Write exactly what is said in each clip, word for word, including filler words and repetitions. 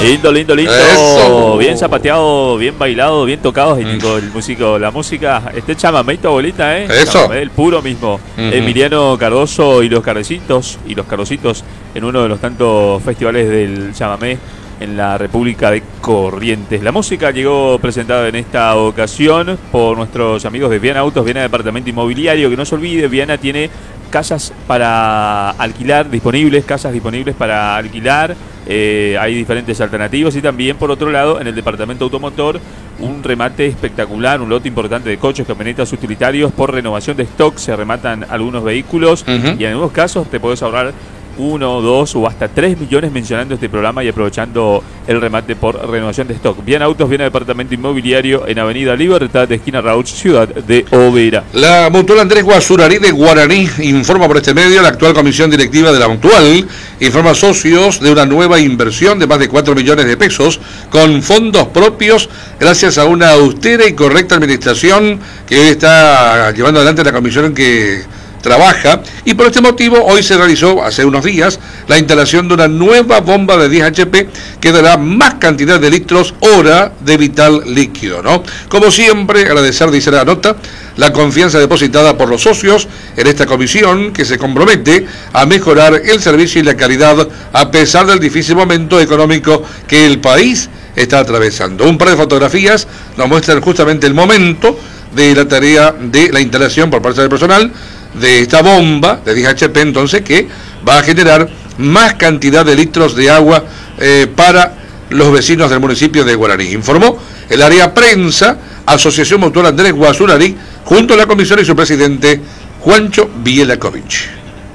Lindo, lindo, lindo. Eso. Bien zapateado, bien bailado, bien tocado. Y Nico, el músico, la música. Este chamamé, tu abuelita, ¿eh? Eso. Chamamé, el puro mismo. Uh-huh. Emiliano Cardoso y los Carrecitos. Y los Carrocitos en uno de los tantos festivales del chamamé en la República de Corrientes. La música llegó presentada en esta ocasión por nuestros amigos de Viana Autos, Viana Departamento Inmobiliario. Que no se olvide, Viana tiene casas para alquilar disponibles, casas disponibles para alquilar. Eh, hay diferentes alternativas y también, por otro lado, en el departamento automotor, un remate espectacular, un lote importante de coches, camionetas, utilitarios. Por renovación de stock se rematan algunos vehículos uh-huh. y en algunos casos te podés ahorrar uno, dos o hasta tres millones mencionando este programa y aprovechando el remate por renovación de stock. Bien Autos, bien Departamento Inmobiliario en Avenida Libertad, de esquina Rauch, ciudad de Oberá. La Mutual Andrés Guazurarí de Guaraní informa por este medio la actual comisión directiva de la Mutual. Informa a socios de una nueva inversión de más de cuatro millones de pesos con fondos propios gracias a una austera y correcta administración que hoy está llevando adelante la comisión en que trabaja, y por este motivo hoy se realizó, hace unos días, la instalación de una nueva bomba de diez H P que dará más cantidad de litros hora de vital líquido, ¿no? Como siempre, agradecer, dice la nota, la confianza depositada por los socios en esta comisión que se compromete a mejorar el servicio y la calidad a pesar del difícil momento económico que el país está atravesando. Un par de fotografías nos muestran justamente el momento de la tarea de la instalación por parte del personal de esta bomba de diez H P, entonces, que va a generar más cantidad de litros de agua eh, para los vecinos del municipio de Guaraní. Informó el área prensa, Asociación Mutual Andrés Guazurarí, junto a la comisión y su presidente, Juancho Bielakovic.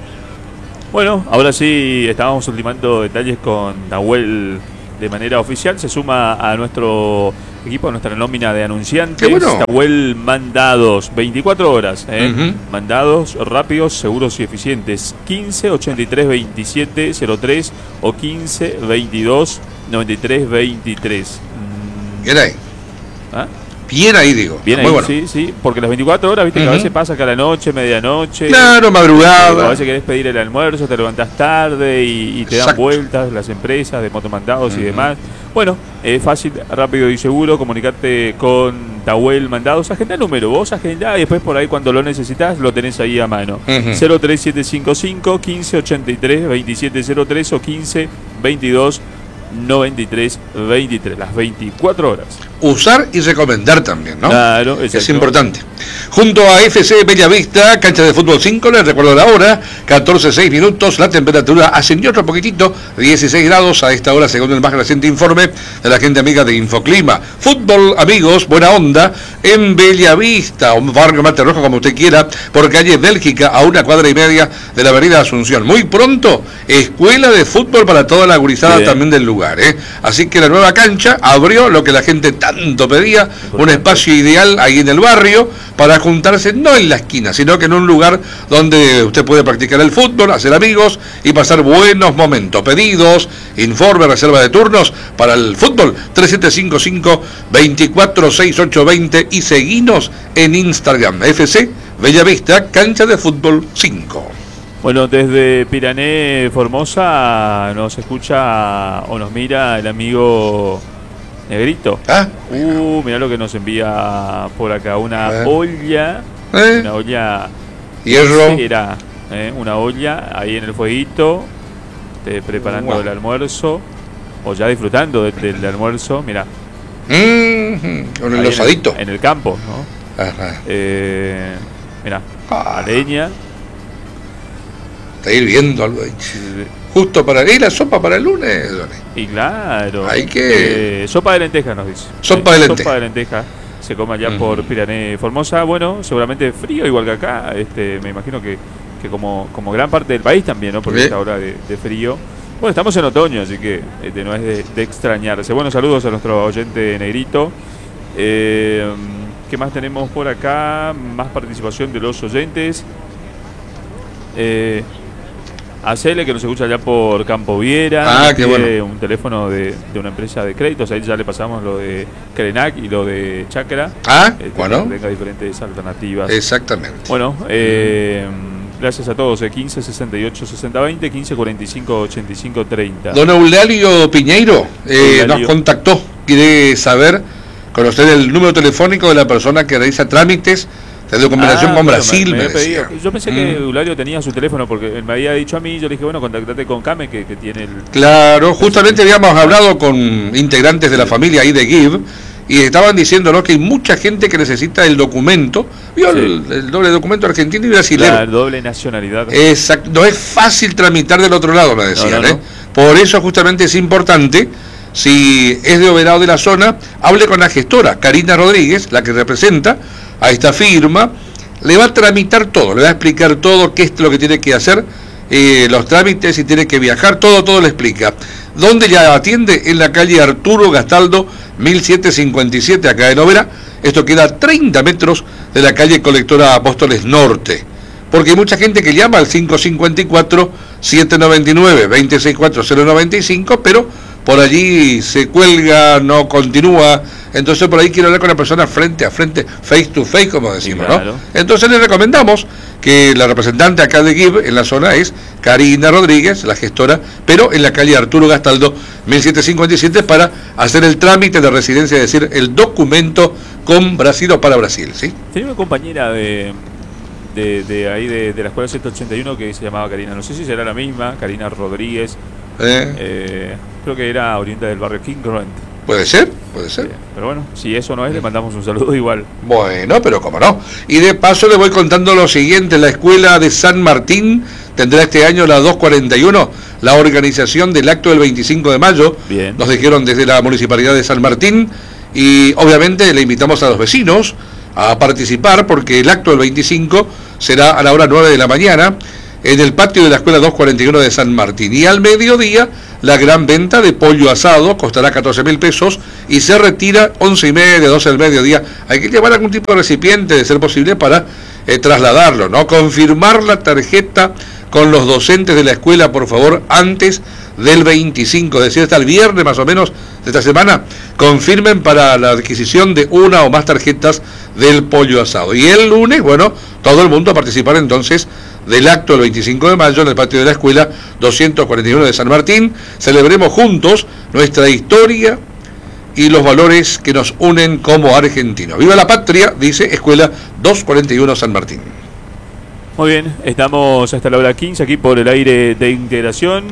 Bueno, ahora sí, estábamos ultimando detalles con Nahuel de manera oficial. Se suma a nuestro equipo, a nuestra nómina de anunciantes. Qué bueno. Nahuel Mandados, veinticuatro horas, ¿eh? Uh-huh. Mandados rápidos, seguros y eficientes. quince ochenta y tres veintisiete cero tres o quince veintidós noventa y tres veintitrés. Mm. Bien ahí. ¿Ah? Bien ahí, digo. Bien ahí, muy bueno. sí, sí, porque las veinticuatro horas, viste, uh-huh. que a veces pasa que a la noche, medianoche. Claro, madrugada. A veces querés pedir el almuerzo, te levantás tarde y, y te dan Exacto. vueltas las empresas de motomandados uh-huh. y demás. Bueno, es fácil, rápido y seguro comunicarte con Nahuel Mandados. Agenda el número, vos agendá y después por ahí cuando lo necesitas lo tenés ahí a mano. Uh-huh. cero tres siete cinco cinco, quince ochenta y tres veintisiete cero tres o quince veintidós noventa y tres veintitrés, las veinticuatro horas. Usar y recomendar también, ¿no? Claro, exacto. Es importante. Junto a F C Bellavista, cancha de fútbol cinco, les recuerdo la hora, catorce seis minutos, la temperatura ascendió otro poquitito, dieciséis grados a esta hora, según el más reciente informe de la gente amiga de Infoclima. Fútbol, amigos, buena onda, en Bellavista, un barrio Mate Rojo, como usted quiera, por calle Bélgica, a una cuadra y media de la avenida Asunción. Muy pronto, escuela de fútbol para toda la gurizada Bien. también del lugar, ¿eh? Así que la nueva cancha abrió lo que la gente tanto pedía, un espacio ideal ahí en el barrio para juntarse, no en la esquina, sino que en un lugar donde usted puede practicar el fútbol, hacer amigos y pasar buenos momentos. Pedidos, informe, reserva de turnos para el fútbol, tres siete cinco cinco, veinticuatro sesenta y ocho veinte y seguinos en Instagram, F C Bellavista, cancha de fútbol cinco. Bueno, desde Pirané, Formosa, nos escucha o nos mira el amigo Negrito. ¿Ah? Uh, mirá lo que nos envía por acá. Una ¿Eh? olla. ¿Eh? Una olla. Hierro. Era, ¿eh? Una olla ahí en el fueguito. Te, preparando wow. el almuerzo. O ya disfrutando de, del almuerzo. Mirá. Mm-hmm. Con el osadito. En, en el campo, ¿no? Ajá. Eh, mirá. Ah. La leña. Está hirviendo algo ahí. Sí. Justo para... ¿Y la sopa para el lunes, Donny? Y claro. Hay que... Eh, sopa de lentejas nos dice. Sopa de lentejas. Sopa de lentejas. Se come allá uh-huh. por Pirané, Formosa. Bueno, seguramente frío igual que acá. Este, me imagino que, que como, como gran parte del país también, ¿no? Porque ¿Sí? esta hora de, de frío. Bueno, estamos en otoño, así que este, no es de, de extrañarse. Bueno, saludos a nuestro oyente Negrito. Eh, ¿Qué más tenemos por acá? Más participación de los oyentes. Eh... A Cele, que nos escucha allá por Campo Viera. Ah, qué bueno. Un teléfono de, de una empresa de créditos. Ahí ya le pasamos lo de Krenak y lo de Chakra. Ah, eh, bueno. Que tenga diferentes alternativas. Exactamente. Bueno, eh, Gracias a todos, eh, quince sesenta y ocho sesenta veinte, quince cuarenta y cinco ochenta y cinco treinta. Don Eulalio Piñeiro eh, Eulalio. nos contactó, quiere saber, conocer el número telefónico de la persona que realiza trámites de documentación ah, con bueno, Brasil. Me, me pedido. Yo pensé que mm. Eulalio tenía su teléfono porque él me había dicho a mí, yo le dije, bueno, contactate con Came que, que tiene el... Claro, justamente habíamos hablado con integrantes de la familia ahí de Give y estaban diciéndonos que hay mucha gente que necesita el documento, ¿vio? Sí. El, el doble documento argentino y brasileño. La doble nacionalidad. Exacto, no es fácil tramitar del otro lado, me decían. No, no, no. ¿eh? Por eso justamente es importante, si es de Oberao de la zona, hable con la gestora, Karina Rodríguez, la que representa a esta firma, le va a tramitar todo, le va a explicar todo, qué es lo que tiene que hacer, eh, los trámites, si tiene que viajar, todo, todo le explica. ¿Dónde ya atiende? En la calle Arturo Gastaldo, mil setecientos cincuenta y siete, acá en Oberá. Esto queda a treinta metros de la calle Colectora Apóstoles Norte. Porque hay mucha gente que llama al cinco cinco cuatro, siete nueve nueve, dos seis cuatro cero nueve cinco, pero por allí se cuelga, no continúa. Entonces por ahí quiero hablar con la persona frente a frente, face to face, como decimos, sí, claro. ¿no? Entonces le recomendamos que la representante acá de Give en la zona es Karina Rodríguez, la gestora, pero en la calle Arturo Gastaldo, mil setecientos cincuenta y siete, para hacer el trámite de residencia, es decir, el documento con Brasil o para Brasil, ¿sí? Tenía una compañera de... De, de ahí de, de la escuela ciento ochenta y uno que se llamaba Karina, no sé si será la misma, Karina Rodríguez, eh. Eh, creo que era oriunda del barrio King Grant. Puede ser, puede ser. Sí, pero bueno, si eso no es, le mandamos un saludo igual. Bueno, pero cómo no. Y de paso le voy contando lo siguiente: la escuela de San Martín tendrá este año la doscientos cuarenta y uno, la organización del acto del veinticinco de mayo. Bien. Nos dijeron desde la Municipalidad de San Martín y obviamente le invitamos a los vecinos a participar porque el acto del veinticinco será a la hora nueve de la mañana en el patio de la escuela doscientos cuarenta y uno de San Martín, y al mediodía la gran venta de pollo asado costará catorce mil pesos y se retira once y media, doce del mediodía. Hay que llevar algún tipo de recipiente, de ser posible, para eh, trasladarlo, ¿no? Confirmar la tarjeta con los docentes de la escuela, por favor, antes del veinticinco, es decir, hasta el viernes más o menos de esta semana, confirmen para la adquisición de una o más tarjetas del pollo asado. Y el lunes, bueno, todo el mundo a participar entonces del acto del veinticinco de mayo en el patio de la escuela doscientos cuarenta y uno de San Martín. Celebremos juntos nuestra historia y los valores que nos unen como argentinos. ¡Viva la patria!, dice Escuela doscientos cuarenta y uno San Martín. Muy bien, estamos hasta la hora quince aquí por el aire de Integración.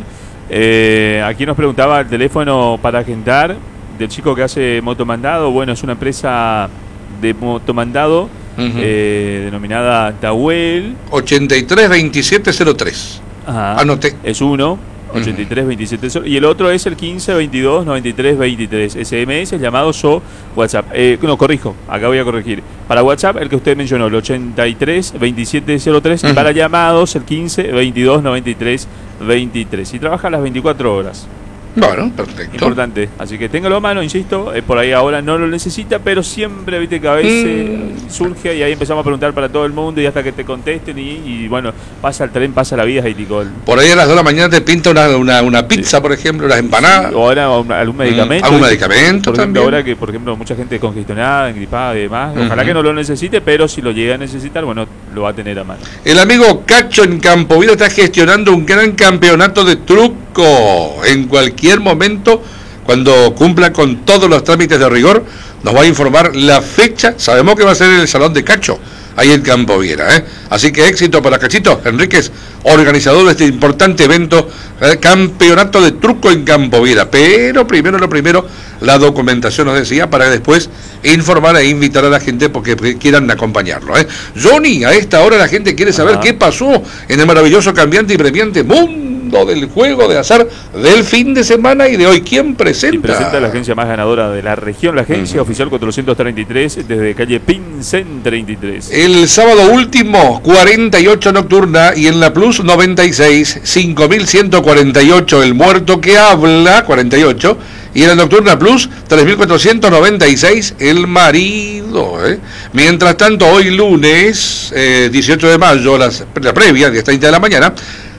Eh, aquí nos preguntaba el teléfono para agendar del chico que hace motomandado. Bueno, es una empresa de motomandado uh-huh. eh, denominada Tahuel. ochenta y tres veintisiete cero tres. Ajá. Anoté. Es uno, ochenta y tres veintisiete cero. Y el otro es el quince veintidós noventa y tres veintitrés. S M S llamado So WhatsApp. Eh, no, corrijo, acá voy a corregir. Para WhatsApp, el que usted mencionó, el ochenta y tres veintisiete cero tres. Uh-huh. Y para llamados, el quince veintidós noventa y tres veintitrés. Y trabaja a las veinticuatro horas. Bueno, perfecto. Importante. Así que téngalo a mano, insisto. Eh, por ahí ahora no lo necesita, pero siempre, viste, que a veces mm. surge y ahí empezamos a preguntar para todo el mundo y hasta que te contesten. Y, y bueno, pasa el tren, pasa la vida, y por ahí a las dos de la mañana te pinta una, una, una pizza, sí. por ejemplo, unas empanadas. Sí, o ahora un, algún medicamento. Mm. Algún medicamento por también. Ejemplo, ahora que, por ejemplo, mucha gente congestionada, engripada y demás. Ojalá uh-huh. que no lo necesite, pero si lo llega a necesitar, bueno, lo va a tener a mano. El amigo Cacho en Campovida está gestionando un gran campeonato de truco. En cualquier momento, cuando cumpla con todos los trámites de rigor, nos va a informar la fecha. Sabemos que va a ser en el Salón de Cacho, ahí en Campoviera, ¿eh? Así que éxito para Cachito Enríquez, organizador de este importante evento, ¿eh? Campeonato de truco en Campoviera. Pero primero lo primero, la documentación, nos decía, para después informar e invitar a la gente porque quieran acompañarlo, ¿eh? Johnny, a esta hora la gente quiere saber Ajá. qué pasó en el maravilloso, cambiante y premiante mundo del juego de azar del fin de semana y de hoy. ¿Quién presenta? Y presenta la agencia más ganadora de la región, la agencia uh-huh. oficial cuatrocientos treinta y tres, desde calle Pincén treinta y tres. El sábado último, cuarenta y ocho nocturna, y en la Plus noventa y seis, cinco mil ciento cuarenta y ocho el muerto que habla, cuarenta y ocho, y en la nocturna Plus tres mil cuatrocientos noventa y seis el marido, ¿eh? Mientras tanto, hoy lunes, eh, dieciocho de mayo, las, la previa, diez treinta de la mañana,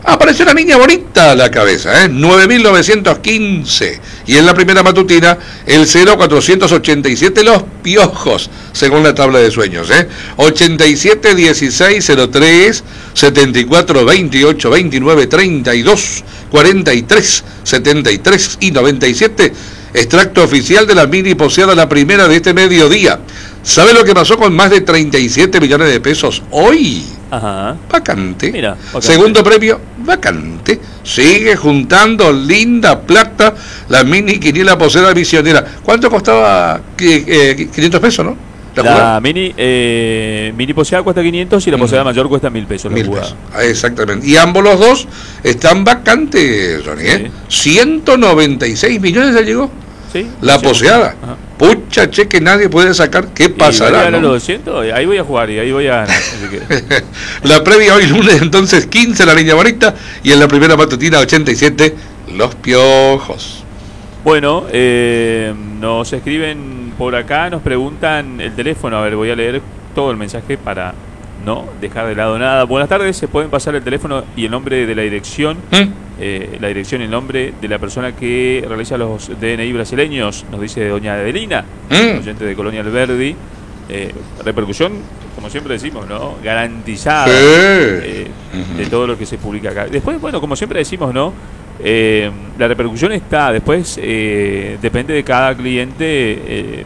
Apareció una niña bonita a la cabeza, ¿eh? nueve mil novecientos quince. Y en la primera matutina, el cero cuatrocientos ochenta y siete, los piojos, según la tabla de sueños, ¿eh? ochenta y siete, dieciséis, cero tres, setenta y cuatro, veintiocho, veintinueve, treinta y dos, cuarenta y tres, setenta y tres y noventa y siete. Extracto oficial de la mini poseada, la primera de este mediodía. ¿Sabe lo que pasó con más de treinta y siete millones de pesos hoy? Ajá. Vacante. Mira, vacante. Segundo premio, vacante. Sigue juntando linda plata la mini quiniela poseada misionera. ¿Cuánto costaba? Eh, quinientos pesos, ¿no? La, la mini eh, mini poseada cuesta quinientos y la poseada mm. mayor cuesta mil pesos. Mil pesos. Exactamente. Y ambos los dos están vacantes, Ronnie, ¿eh? Sí. ciento noventa y seis millones ya llegó. Sí. La sí, poseada. Ajá. Pucha, che, que nadie puede sacar. ¿Qué pasará? ¿Y ¿no? Los doscientos? Ahí voy a jugar y ahí voy a ganar. Que... La previa hoy lunes, entonces, quince la niña bonita. Y en la primera matutina, ochenta y siete, los piojos. Bueno, eh, nos escriben por acá, nos preguntan el teléfono. A ver, voy a leer todo el mensaje para no dejar de lado nada. Buenas tardes, ¿se pueden pasar el teléfono y el nombre de la dirección? ¿Mm? Eh, la dirección y el nombre de la persona que realiza los D N I brasileños, nos dice doña Adelina, ¿Mm? oyente de Colonia Alberdi. Eh, repercusión, como siempre decimos, ¿no? Garantizada, sí. eh, uh-huh. de todo lo que se publica acá. Después, bueno, como siempre decimos, ¿no? Eh, la repercusión está, después eh, depende de cada cliente eh,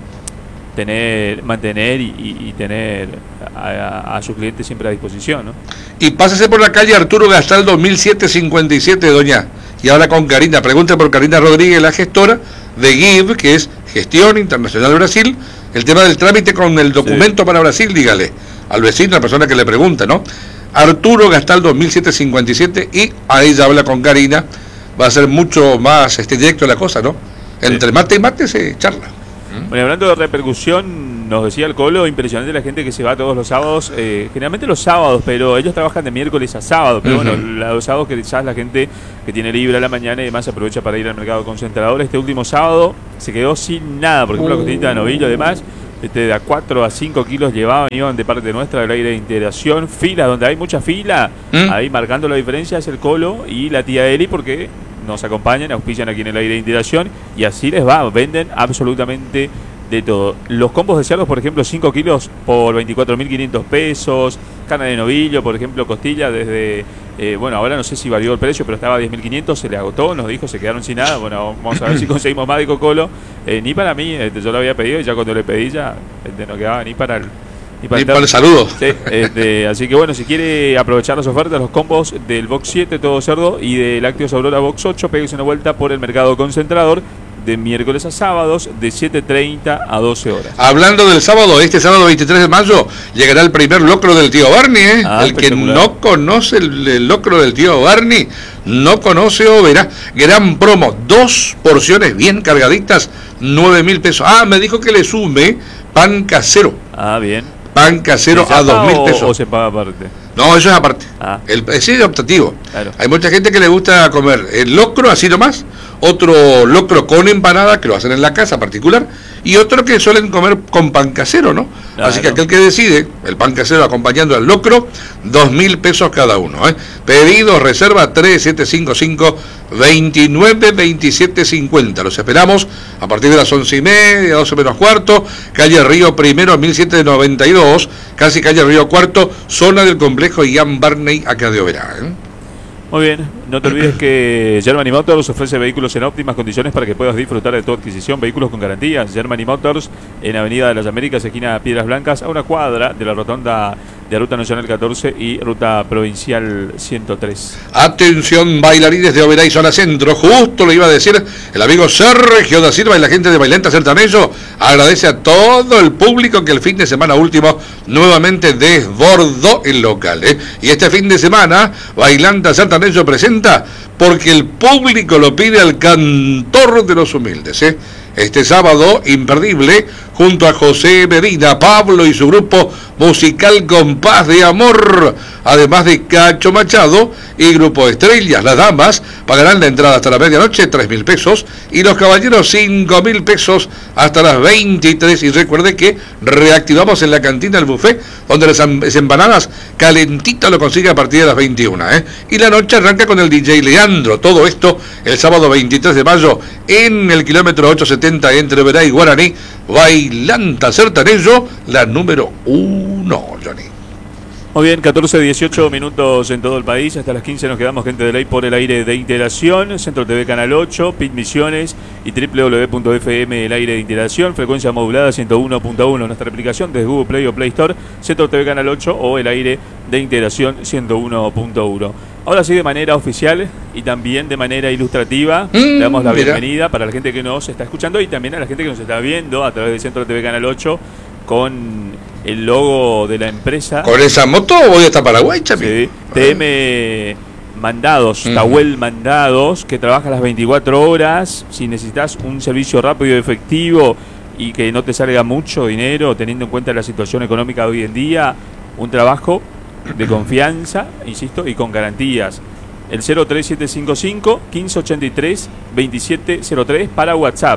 tener, mantener y, y, y tener a, a, a sus clientes siempre a disposición, ¿no? Y pásese por la calle Arturo Gastaldo mil setecientos cincuenta y siete, doña, y habla con Karina, pregunta por Karina Rodríguez, la gestora de G I V, que es Gestión Internacional Brasil, el tema del trámite con el documento sí. para Brasil, dígale al vecino, a la persona que le pregunta, ¿no? Arturo Gastaldo mil setecientos cincuenta y siete, y a ella habla con Karina. Va a ser mucho más este directo la cosa, ¿no? Entre sí. mate y mate se charla. Bueno, hablando de repercusión, nos decía el Colo, impresionante la gente que se va todos los sábados, eh, generalmente los sábados, pero ellos trabajan de miércoles a sábado, pero uh-huh. bueno, los sábados que quizás la gente que tiene libre a la mañana y demás aprovecha para ir al mercado concentrador. Este último sábado se quedó sin nada, por ejemplo, uh. la costillita de novillo, además, este, de a cuatro a cinco kilos llevaban, iban de parte nuestra del aire de integración, filas donde hay mucha fila, ¿Mm? ahí marcando la diferencia es el Colo y la tía Eli, porque nos acompañan, auspician aquí en el aire de integración y así les va, venden absolutamente de todo. Los combos de cerdos, por ejemplo, cinco kilos por veinticuatro mil quinientos pesos, carne de novillo, por ejemplo, costilla desde, eh, bueno, ahora no sé si varió el precio, pero estaba a diez mil quinientos, se le agotó, nos dijo, se quedaron sin nada. Bueno, vamos a ver si conseguimos más de Cocolo. Eh, ni para mí, este, yo lo había pedido y ya cuando le pedí ya este, no quedaba ni para el... Y para, y para el saludo. Sí, este, así que bueno, si quiere aprovechar las ofertas, los combos del Box siete, todo cerdo, y de Lácteos Aurora Box ocho, pégase una vuelta por el mercado concentrador de miércoles a sábados de siete treinta a doce horas. Hablando del sábado, este sábado veintitrés de mayo llegará el primer locro del tío Barney, ¿eh? Ah, el que no conoce el, el locro del tío Barney, no conoce o verá. Gran promo, dos porciones bien cargaditas, nueve mil pesos. Ah, me dijo que le sume pan casero. Ah, bien. Pan casero a dos mil pesos. ¿O se paga aparte? No, eso es aparte. Ah. El, ese es optativo. Claro. Hay mucha gente que le gusta comer el locro así nomás, otro locro con empanada, que lo hacen en la casa particular, y otro que suelen comer con pan casero, ¿no? Claro. Así que aquel que decide, el pan casero acompañando al locro, dos mil pesos cada uno, ¿eh? Pedido, reserva tres siete cinco cinco, veintinueve veintisiete cincuenta. Los esperamos a partir de las once y media, doce menos cuarto, calle Río Primero, mil setecientos noventa y dos, casi calle Río Cuarto, zona del complejo Ian Barney, acá de Oberá, ¿eh? Muy bien, no te olvides que Germany Motors ofrece vehículos en óptimas condiciones para que puedas disfrutar de tu adquisición, vehículos con garantías. Germany Motors en Avenida de las Américas, esquina Piedras Blancas, a una cuadra de la rotonda de Ruta Nacional catorce y Ruta Provincial ciento tres. Atención, bailarines de Oberá y zona centro, justo lo iba a decir el amigo Sergio da Silva y la gente de Bailanta Sertanejo. Agradece a todo el público que el fin de semana último nuevamente desbordó el local, ¿eh? Y este fin de semana Bailanta Sertanejo presenta Porque el público lo pide al cantor de los humildes, ¿eh? Este sábado, imperdible, junto a José Medina, Pablo y su grupo musical Compás de Amor, además de Cacho Machado y Grupo Estrellas. Las damas pagarán la entrada hasta la medianoche, tres mil pesos, y los caballeros, cinco mil pesos hasta las veintitrés. Y recuerde que reactivamos en la cantina el buffet, donde las empanadas calentitas lo consigue a partir de las veintiuna. ¿eh? Y la noche arranca con el D J Leandro. Todo esto el sábado veintitrés de mayo en el kilómetro ochocientos setenta entre Verá y Guaraní. Bailanta Sertanejo, la número uno, Johnny. Muy bien, catorce, dieciocho minutos en todo el país. Hasta las quince nos quedamos, gente de ley, por el aire de Integración, Centro T V Canal ocho, P I T Misiones y doble u doble u doble u punto f m, el aire de Integración, frecuencia modulada ciento uno punto uno. Nuestra aplicación desde Google Play o Play Store, Centro T V Canal ocho o el aire de Integración ciento uno punto uno. Ahora sí, de manera oficial y también de manera ilustrativa, mm, le damos la mira. bienvenida para la gente que nos está escuchando y también a la gente que nos está viendo a través de Centro T V Canal ocho con el logo de la empresa. ¿Con esa moto voy hasta Paraguay, Chami? Sí, T M Mandados, mm. Tahuel Mandados, que trabaja las veinticuatro horas. Si necesitas un servicio rápido y efectivo y que no te salga mucho dinero, teniendo en cuenta la situación económica de hoy en día, un trabajo de confianza, insisto, y con garantías. El cero tres siete cinco cinco, quince ochenta y tres, veintisiete cero tres para WhatsApp.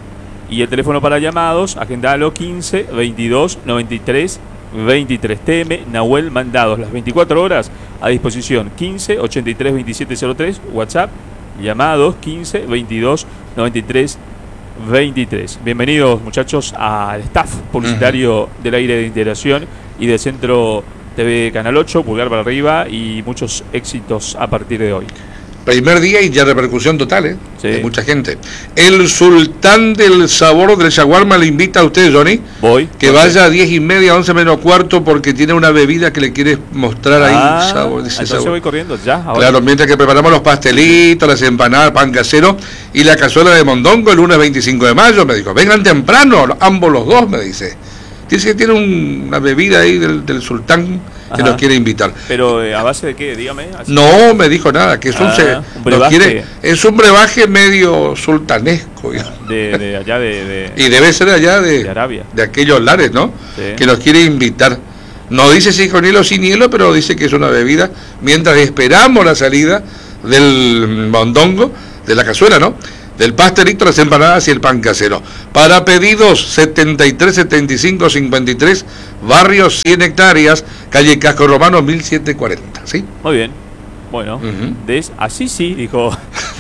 Y el teléfono para llamados, agendalo quince veintidós noventa y tres veintitrés. T M Nahuel Mandados, las veinticuatro horas a disposición. Quince ochenta y tres veintisiete cero tres, WhatsApp, llamados quince veintidós noventa y tres veintitrés. Bienvenidos, muchachos, al staff publicitario uh-huh. del aire de Integración y del Centro T V Canal ocho, pulgar para arriba y muchos éxitos a partir de hoy. Primer día y ya repercusión total, ¿eh? Sí. De mucha gente. El sultán del sabor del shawarma le invita a usted, Johnny. Voy. Que vaya a diez y media, once menos cuarto, porque tiene una bebida que le quiere mostrar ahí. Ah, sabor, dice entonces sabor. voy corriendo ya. Ahora. Claro, mientras que preparamos los pastelitos, las empanadas, pan casero y la cazuela de mondongo el lunes veinticinco de mayo, me dijo. Vengan temprano, ambos los dos, me dice. Dice que tiene un, una bebida ahí del, del sultán que Ajá. nos quiere invitar. Pero eh, ¿a base de qué? Dígame. ¿Así? No me dijo nada, que es un, ah, se, un brebaje. Quiere, es un brebaje medio sultanesco. De, de allá de, de... Y debe ser allá de, de Arabia. De aquellos lares, ¿no? Sí. Que nos quiere invitar. No dice si con hielo o sin hielo, pero dice que es una bebida. Mientras esperamos la salida del mondongo, de la cazuela, ¿no? Del pastelito, las empanadas y el pan casero. Para pedidos, setenta y tres setenta y cinco cincuenta y tres, barrio cien hectáreas, calle Casco Romano mil setecientos cuarenta, ¿sí? Muy bien. Bueno, uh-huh. des, así sí, dijo.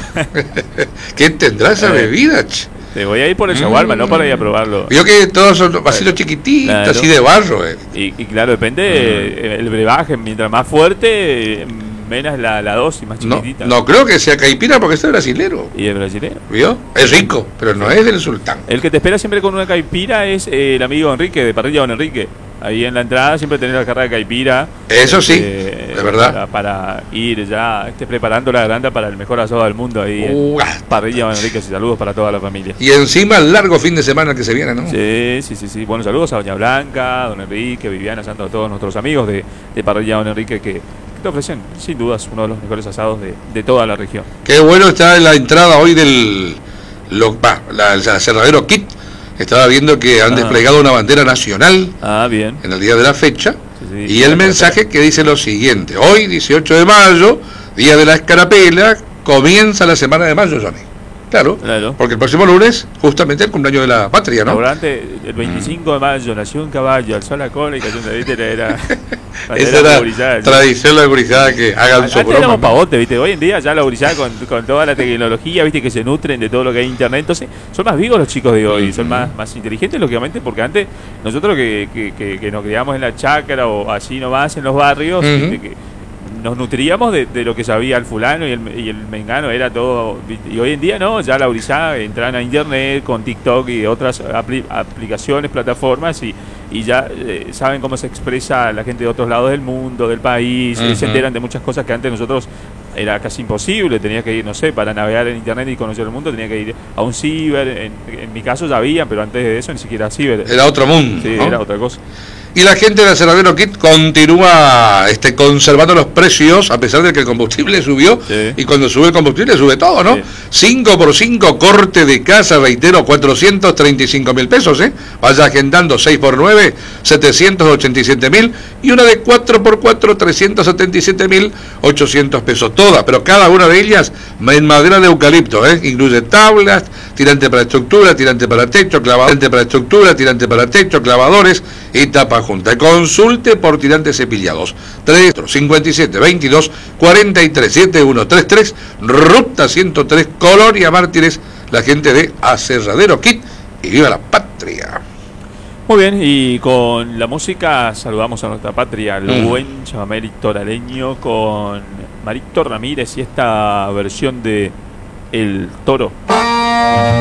¿Qué tendrá esa bebida? Ch? Te voy a ir por el shawarma, mm. no para ir a probarlo. Vio que todos son vasitos chiquititos, claro. así de barro. Eh. Y, y claro, depende uh-huh. el brebaje, mientras más fuerte... menos la, la dosis, más chiquitita. No, no creo que sea caipira porque este es brasilero. ¿Y es brasilero? ¿Vio? Es rico, pero no es del sultán. El que te espera siempre con una caipira es eh, el amigo Enrique, de Parrilla Don Enrique. Ahí en la entrada siempre tenés la carga de caipira. Eso sí, eh, de verdad. Para, para ir ya esté preparando la granda para el mejor asado del mundo. Ahí uh, en Parrilla Don Enrique. Saludos para toda la familia. Y encima el largo fin de semana que se viene, ¿no? Sí, sí, sí. sí. Bueno, saludos a Doña Blanca, Don Enrique, Viviana Santos, a todos nuestros amigos de, de Parrilla Don Enrique que... te ofrecen, sin dudas, uno de los mejores asados de, de toda la región. Qué bueno está en la entrada hoy del lo, bah, la, el aserradero Kit. Estaba viendo que han ah. desplegado una bandera nacional ah, bien. en el día de la fecha. Sí, sí, y el mensaje que dice lo siguiente: hoy, dieciocho de mayo, día de la escarapela, comienza la semana de mayo, Johnny. Claro, claro, porque el próximo lunes, justamente el cumpleaños de la patria, ¿no? Durante el veinticinco de mayo nació un caballo, alzó la cola y cayó en la era. Esa era la tradición de la gurizada que hagan Antes su broma. éramos pavotes, ¿viste? Hoy en día ya la gurizada con, con toda la tecnología, ¿viste? Que se nutren de todo lo que hay en internet. Entonces, son más vivos los chicos de hoy, son más, más inteligentes, lógicamente, porque antes nosotros que, que, que, que nos criamos en la chácara o así nomás en los barrios, uh-huh. ¿viste? Que nos nutríamos de, de lo que sabía el fulano y el, y el mengano, era todo. Y hoy en día no, ya la gurizada entran a internet con TikTok y otras apli aplicaciones, plataformas y, y ya eh, saben cómo se expresa la gente de otros lados del mundo, del país, uh-huh. se enteran de muchas cosas que antes nosotros era casi imposible, tenía que ir, no sé, para navegar en internet y conocer el mundo tenía que ir a un ciber, en, en mi caso ya había, pero antes de eso ni siquiera ciber. Era otro mundo. Sí, ¿no? Era otra cosa. Y la gente de Aserradero Kit continúa este, conservando los precios, a pesar de que el combustible subió. Sí. Y cuando sube el combustible, sube todo, ¿no? cinco por cinco, corte de casa, reitero, cuatrocientos treinta y cinco mil pesos, ¿eh? Vaya agendando seis por nueve, setecientos ochenta y siete mil. Y una de cuatro por cuatro, trescientos setenta y siete mil ochocientos pesos. Todas, pero cada una de ellas en madera de eucalipto, ¿eh? Incluye tablas, tirante para estructura, tirante para techo, clavador, tirante para estructura, tirante para techo, clavadores y tapa junta. Consulte por tirantes cepillados. tres cincuenta y siete veintidós cuarenta y tres setenta y uno treinta y tres, Ruta ciento tres, Colonia Mártires, la gente de Aserradero Kit. Y viva la patria. Muy bien, y con la música saludamos a nuestra patria, el mm. buen chamamé litoraleño con Marito Ramírez y esta versión de El Toro.